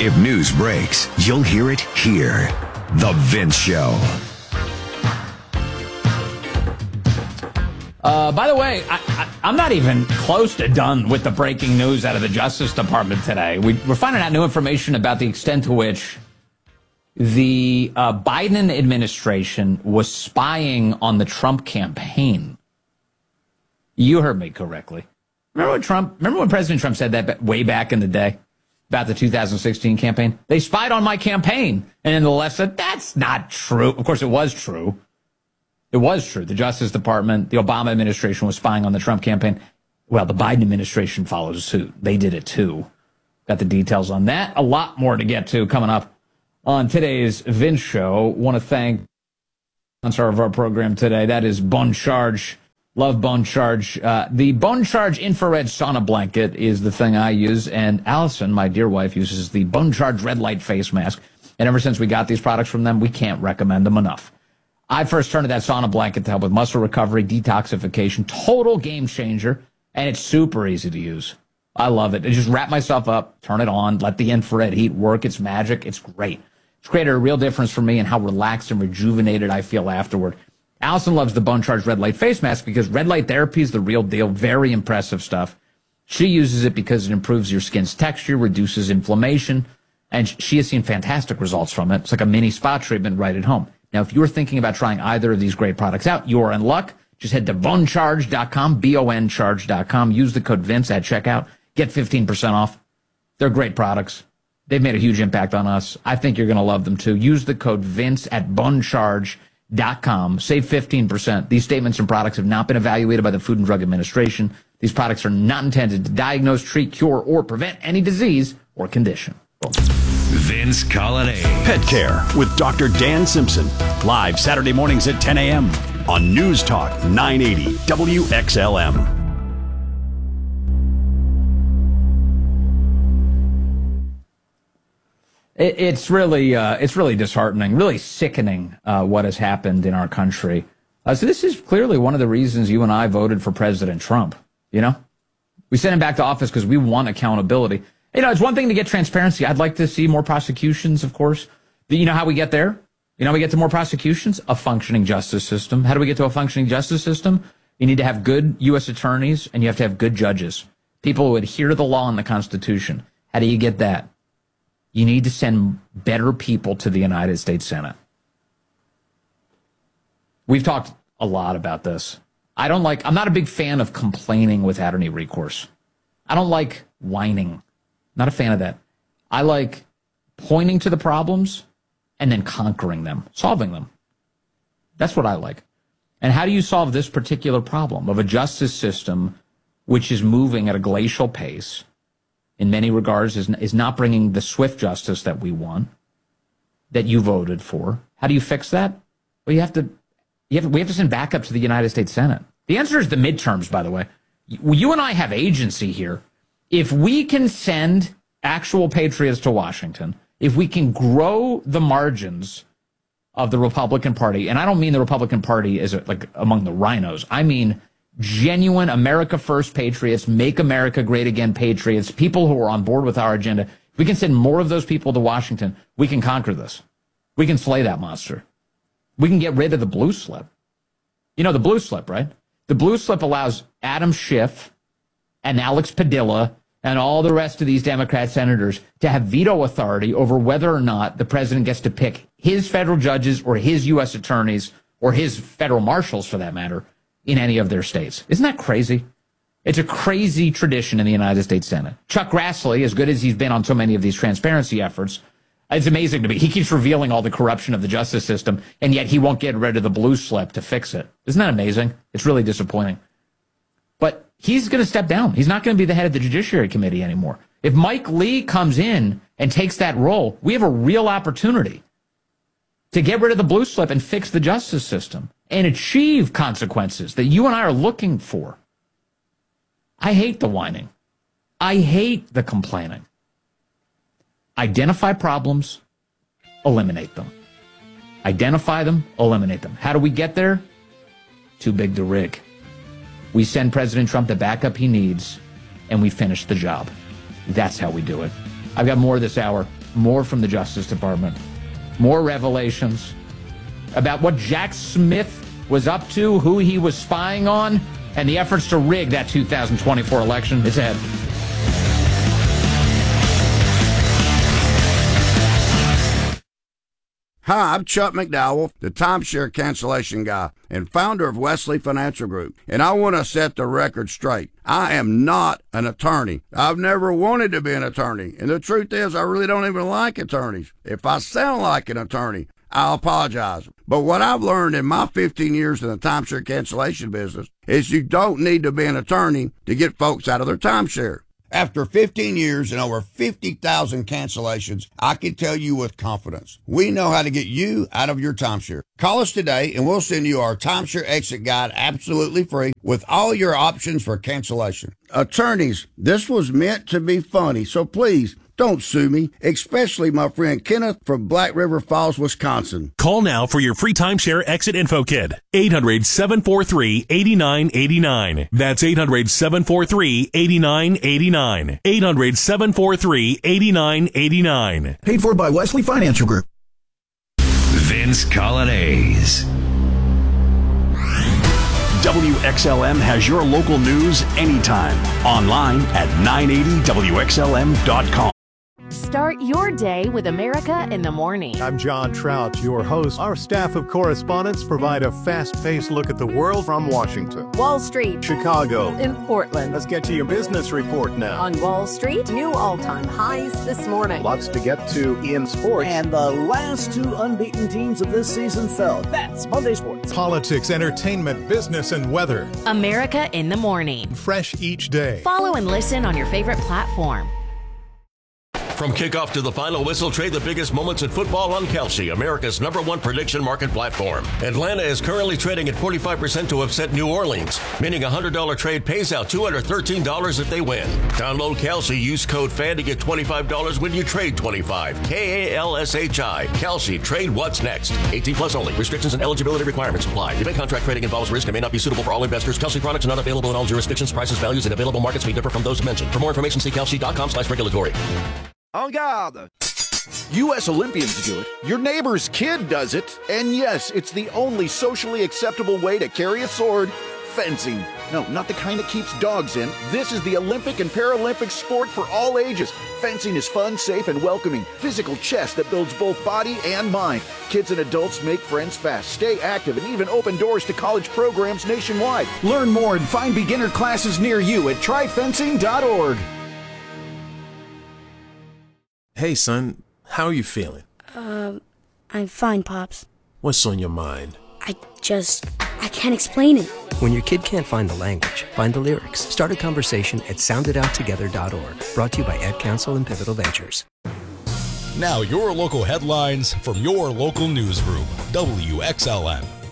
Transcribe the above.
If news breaks, you'll hear it here. The Vince Show. By the way, I'm not even close to done with the breaking news out of the Justice Department today. We're finding out new information about the extent to which the Biden administration was spying on the Trump campaign. You heard me correctly. Remember when President Trump said that way back in the day about the 2016 campaign? They spied on my campaign. And then the left said, that's not true. Of course, it was true. It was true. The Justice Department, the Obama administration was spying on the Trump campaign. Well, the Biden administration followed suit. They did it too. Got the details on that. A lot more to get to coming up on today's Vince Show. Want to thank the sponsor of our program today. That is Bone Charge. Love Bone Charge. The Bone Charge infrared sauna blanket is the thing I use. And Allison, my dear wife, uses the Bone Charge red light face mask. And ever since we got these products from them, we can't recommend them enough. I first turned to that sauna blanket to help with muscle recovery, detoxification, total game changer, and it's super easy to use. I love it. I just wrap myself up, turn it on, let the infrared heat work. It's magic. It's great. It's created a real difference for me in how relaxed and rejuvenated I feel afterward. Allison loves the Bone Charge red light face mask because red light therapy is the real deal. Very impressive stuff. She uses it because it improves your skin's texture, reduces inflammation, and she has seen fantastic results from it. It's like a mini spa treatment right at home. Now, if you're thinking about trying either of these great products out, you are in luck. Just head to bonecharge.com, boncharge.com. Use the code Vince at checkout. Get 15% off. They're great products. They've made a huge impact on us. I think you're going to love them, too. Use the code Vince at bonecharge.com. Save 15%. These statements and products have not been evaluated by the Food and Drug Administration. These products are not intended to diagnose, treat, cure, or prevent any disease or condition. Vince Colonnade. Pet Care with Dr. Dan Simpson. Live Saturday mornings at 10 a.m. on News Talk 980 WXLM. It's really disheartening, really sickening what has happened in our country. So this is clearly one of the reasons you and I voted for President Trump. You know, we sent him back to office because we want accountability. You know, it's one thing to get transparency. I'd like to see more prosecutions, of course. You know how we get there? You know how we get to more prosecutions? A functioning justice system. How do we get to a functioning justice system? You need to have good U.S. attorneys, and you have to have good judges. People who adhere to the law and the Constitution. How do you get that? You need to send better people to the United States Senate. We've talked a lot about this. I'm not a big fan of complaining without any recourse. I don't like whining. Not a fan of that. I like pointing to the problems and then conquering them, solving them. That's what I like. And how do you solve this particular problem of a justice system which is moving at a glacial pace, in many regards is not bringing the swift justice that we want, that you voted for? How do you fix that? Well, we have to send backup to the United States Senate. The answer is the midterms, by the way. You and I have agency here. If we can send actual patriots to Washington, if we can grow the margins of the Republican Party, and I don't mean the Republican Party as like among the rhinos, I mean genuine America First patriots, make America great again patriots, people who are on board with our agenda. If we can send more of those people to Washington, we can conquer this. We can slay that monster. We can get rid of the blue slip. You know the blue slip, right? The blue slip allows Adam Schiff and Alex Padilla and all the rest of these Democrat senators to have veto authority over whether or not the president gets to pick his federal judges or his U.S. attorneys or his federal marshals, for that matter, in any of their states. Isn't that crazy? It's a crazy tradition in the United States Senate. Chuck Grassley, as good as he's been on so many of these transparency efforts, it's amazing to me. He keeps revealing all the corruption of the justice system, and yet he won't get rid of the blue slip to fix it. Isn't that amazing? It's really disappointing. But he's going to step down. He's not going to be the head of the Judiciary Committee anymore. If Mike Lee comes in and takes that role, we have a real opportunity to get rid of the blue slip and fix the justice system and achieve consequences that you and I are looking for. I hate the whining. I hate the complaining. Identify problems, eliminate them. Identify them, eliminate them. How do we get there? Too big to rig. We send President Trump the backup he needs, and we finish the job. That's how we do it. I've got more this hour. more from the Justice Department, more revelations about what Jack Smith was up to, who he was spying on, and the efforts to rig that 2024 election. It's ahead. Hi, I'm Chuck McDowell, the timeshare cancellation guy and founder of Wesley Financial Group. And I want to set the record straight. I am not an attorney. I've never wanted to be an attorney. And the truth is, I really don't even like attorneys. If I sound like an attorney, I'll apologize. But what I've learned in my 15 years in the timeshare cancellation business is you don't need to be an attorney to get folks out of their timeshare. After 15 years and over 50,000 cancellations, I can tell you with confidence, we know how to get you out of your timeshare. Call us today and we'll send you our timeshare exit guide absolutely free with all your options for cancellation. Attorneys, this was meant to be funny, so please don't sue me, especially my friend Kenneth from Black River Falls, Wisconsin. Call now for your free timeshare exit info kit. 800-743-8989. That's 800-743-8989. 800-743-8989. Paid for by Wesley Financial Group. Vince Colonnese. WXLM has your local news anytime. Online at 980WXLM.com. Start your day with America in the Morning. I'm John Trout, your host. Our staff of correspondents provide a fast-paced look at the world from Washington, Wall Street, Chicago, in Portland. Let's get to your business report now. On Wall Street, new all-time highs this morning. Lots to get to in sports. And the last two unbeaten teams of this season fell. That's Monday Sports. Politics, entertainment, business, and weather. America in the Morning. Fresh each day. Follow and listen on your favorite platform. From kickoff to the final whistle, trade the biggest moments in football on Kalshi, America's #1 prediction market platform. Atlanta is currently trading at 45% to upset New Orleans, meaning a $100 trade pays out $213 if they win. Download Kalshi, use code FAN to get $25 when you trade 25. KALSHI. Kalshi, trade what's next. 18 plus only. Restrictions and eligibility requirements apply. Event contract trading involves risk and may not be suitable for all investors. Kalshi products are not available in all jurisdictions. Prices, values, and available markets may differ from those mentioned. For more information, see kalshi.com/regulatory. En garde! U.S. Olympians do it, your neighbor's kid does it, and yes, it's the only socially acceptable way to carry a sword, fencing. No, not the kind that keeps dogs in. This is the Olympic and Paralympic sport for all ages. Fencing is fun, safe, and welcoming. Physical chess that builds both body and mind. Kids and adults make friends fast, stay active, and even open doors to college programs nationwide. Learn more and find beginner classes near you at tryfencing.org. Hey, son, how are you feeling? I'm fine, Pops. What's on your mind? I can't explain it. When your kid can't find the language, find the lyrics. Start a conversation at sounditouttogether.org. Brought to you by Ad Council and Pivotal Ventures. Now your local headlines from your local newsroom, WXLM.